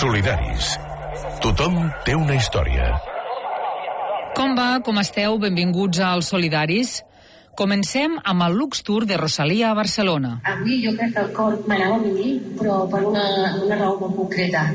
Solidaris. Tothom té una història. Com va? Com esteu? Benvinguts als Solidaris. Comencem amb el Lux Tour de Rosalia a Barcelona. Avui jo crec que el cor m'anava a mi, però per una raó molt concreta.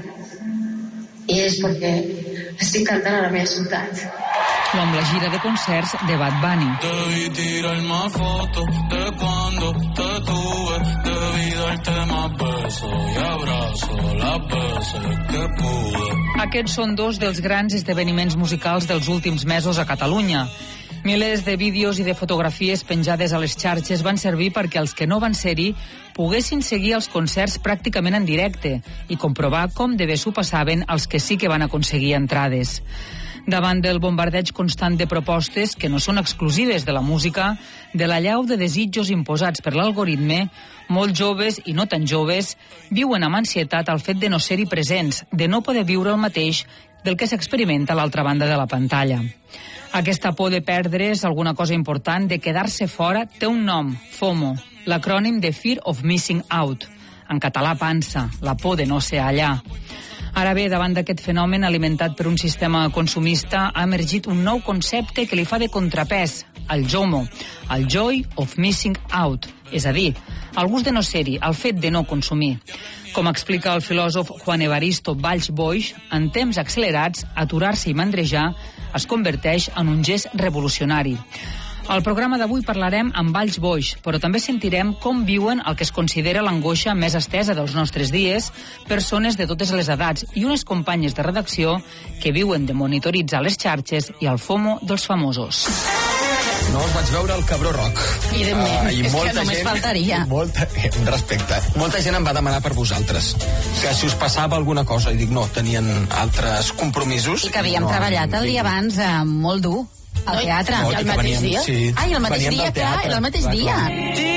I és perquè estic cantant a la meva ciutat. O amb la gira de concerts de Bad Bunny. Debí tirarme fotos de cuando te tuve. Debí darte más besos y abrazos las veces que pude. Aquests són dos dels grans esdeveniments musicals dels últims mesos a Catalunya. Milers de vídeos i de fotografies penjades a les xarxes van servir perquè els que no van ser-hi poguessin seguir els concerts pràcticament en directe i comprovar com de bé s'ho passaven els que sí que van aconseguir entrades. Davant del bombardeig constant de propostes que no són exclusives de la música, de l'allau de desitjos imposats per l'algoritme, molts joves i no tan joves viuen amb ansietat el fet de no ser-hi presents, de no poder viure el mateix del que s'experimenta a l'altra banda de la pantalla. Aquesta por de perdre's alguna cosa important, de quedar-se fora, té un nom, FOMO, l'acrònim de Fear of Missing Out, en català pansa, la por de no ser allà. Ara bé, davant d'aquest fenomen alimentat per un sistema consumista, ha emergit un nou concepte que li fa de contrapès, el JOMO, el Joy of Missing Out, és a dir, el gust de no ser-hi, el fet de no consumir. Com explica el filòsof Juan Evaristo Valls Boix, en temps accelerats, aturar-se i mandrejar es converteix en un gest revolucionari. Al programa d'avui parlarem amb Valls Boix, però també sentirem com viuen el que es considera l'angoixa més estesa dels nostres dies, persones de totes les edats i unes companyes de redacció que viuen de monitoritzar les xarxes i el FOMO dels famosos. No us vaig veure el Cabró Rock. Evidentment, és que només faltaria. Un respecte. Molta gent em va demanar per vosaltres que si us passava alguna cosa, i dic no, tenien altres compromisos. I que havíem treballat el dia abans molt dur al teatre. No, I el mateix dia? Sí. Ai, el mateix dia, clar, el mateix dia.